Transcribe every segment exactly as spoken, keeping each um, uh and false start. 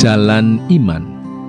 Jalan iman.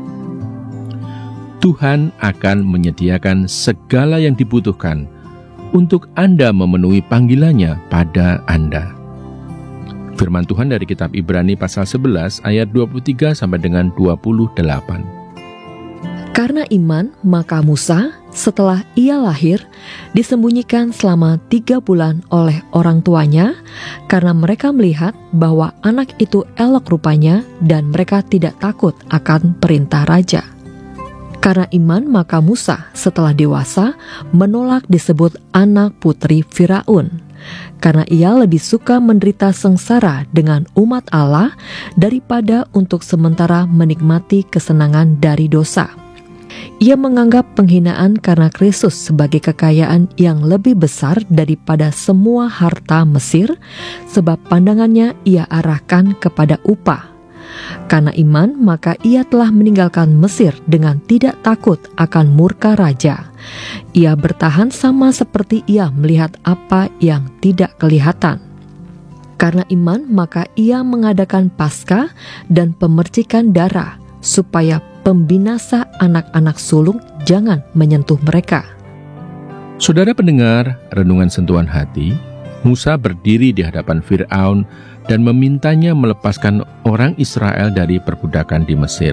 Tuhan akan menyediakan segala yang dibutuhkan untuk Anda memenuhi panggilannya pada Anda. Firman Tuhan dari kitab Ibrani pasal sebelas ayat dua puluh tiga sampai dengan dua puluh delapan. Karena iman, maka Musa setelah ia lahir disembunyikan selama tiga bulan oleh orang tuanya karena mereka melihat bahwa anak itu elok rupanya dan mereka tidak takut akan perintah raja. Karena iman, maka Musa setelah dewasa menolak disebut anak putri Firaun, karena ia lebih suka menderita sengsara dengan umat Allah daripada untuk sementara menikmati kesenangan dari dosa. Ia menganggap penghinaan karena Kristus sebagai kekayaan yang lebih besar daripada semua harta Mesir, sebab pandangannya ia arahkan kepada upah. Karena iman, maka ia telah meninggalkan Mesir dengan tidak takut akan murka raja. Ia bertahan sama seperti ia melihat apa yang tidak kelihatan. Karena iman, maka ia mengadakan Paskah dan pemercikan darah, supaya pembinasa anak-anak sulung jangan menyentuh mereka. Saudara pendengar Renungan Sentuhan Hati, Musa berdiri di hadapan Firaun dan memintanya melepaskan orang Israel dari perbudakan di Mesir.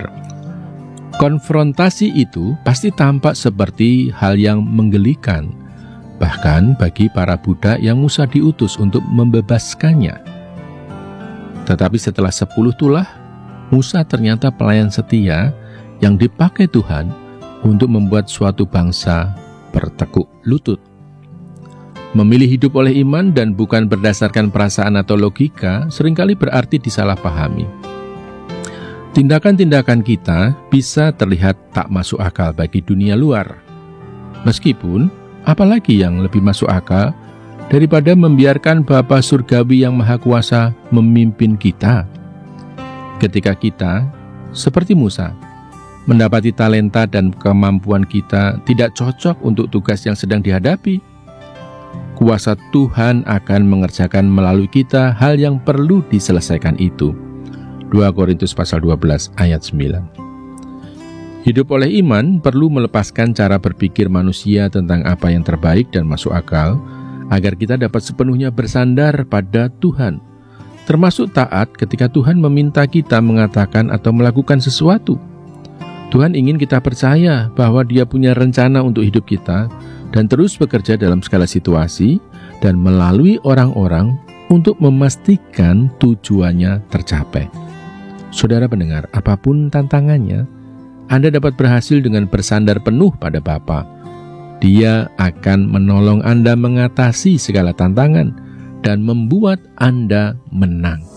Konfrontasi itu pasti tampak seperti hal yang menggelikan, bahkan bagi para budak yang Musa diutus untuk membebaskannya. Tetapi setelah sepuluh tulah, Musa ternyata pelayan setia yang dipakai Tuhan untuk membuat suatu bangsa bertekuk lutut. Memilih hidup oleh iman dan bukan berdasarkan perasaan atau logika seringkali berarti disalahpahami. Tindakan-tindakan kita bisa terlihat tak masuk akal bagi dunia luar. Meskipun, apalagi yang lebih masuk akal daripada membiarkan Bapa Surgawi yang Maha Kuasa memimpin kita. Ketika kita, seperti Musa, mendapati talenta dan kemampuan kita tidak cocok untuk tugas yang sedang dihadapi, kuasa Tuhan akan mengerjakan melalui kita hal yang perlu diselesaikan itu. dua Korintus pasal dua belas ayat sembilan. Hidup oleh iman perlu melepaskan cara berpikir manusia tentang apa yang terbaik dan masuk akal, agar kita dapat sepenuhnya bersandar pada Tuhan, termasuk taat ketika Tuhan meminta kita mengatakan atau melakukan sesuatu. Tuhan ingin kita percaya bahwa Dia punya rencana untuk hidup kita dan terus bekerja dalam segala situasi dan melalui orang-orang untuk memastikan tujuannya tercapai. Saudara pendengar, apapun tantangannya, Anda dapat berhasil dengan bersandar penuh pada Bapa. Dia akan menolong Anda mengatasi segala tantangan dan membuat Anda menang.